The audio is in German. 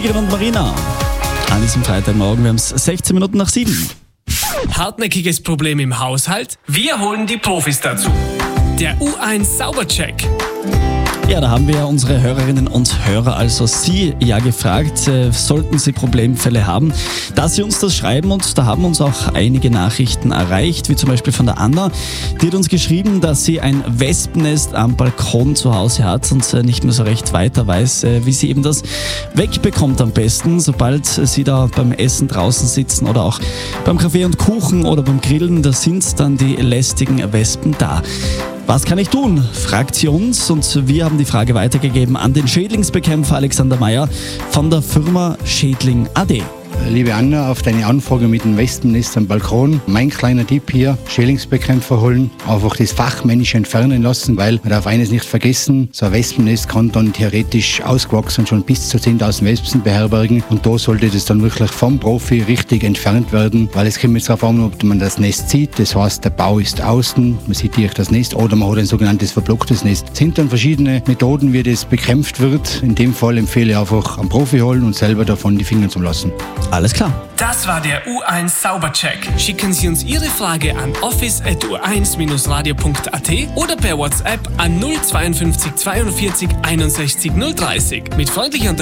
Sigrid und Marina. An diesem Freitagmorgen, wir haben es 16 Minuten nach 7. Hartnäckiges Problem im Haushalt? Wir holen die Profis dazu. Der U1 Saubercheck. Ja, da haben wir unsere Hörerinnen und Hörer, also Sie, ja gefragt, sollten Sie Problemfälle haben, dass Sie uns das schreiben, und da haben uns auch einige Nachrichten erreicht, wie zum Beispiel von der Anna, die hat uns geschrieben, dass sie ein Wespennest am Balkon zu Hause hat und nicht mehr so recht weiter weiß, wie sie eben das wegbekommt am besten, sobald sie da beim Essen draußen sitzen oder auch beim Kaffee und Kuchen oder beim Grillen, da sind dann die lästigen Wespen da. Was kann ich tun? Fragt sie uns, und wir haben die Frage weitergegeben an den Schädlingsbekämpfer Alexander Meyer von der Firma Schädling AD. Liebe Anna, auf deine Anfrage mit dem Wespennest am Balkon, mein kleiner Tipp hier, Schädlingsbekämpfer holen, einfach das fachmännisch entfernen lassen, weil man darf eines nicht vergessen, so ein Wespennest kann dann theoretisch ausgewachsen schon bis zu 10.000 Wespen beherbergen, und da sollte das dann wirklich vom Profi richtig entfernt werden, weil es kommt jetzt darauf an, ob man das Nest sieht, das heißt der Bau ist außen, man sieht direkt das Nest, oder man hat ein sogenanntes verblocktes Nest. Es sind dann verschiedene Methoden, wie das bekämpft wird. In dem Fall empfehle ich einfach einen Profi holen und selber davon die Finger zu lassen. Alles klar. Das war der U1 Saubercheck. Schicken Sie uns Ihre Frage an office@u1-radio.at oder per WhatsApp an 052 42 61 030. Mit freundlicher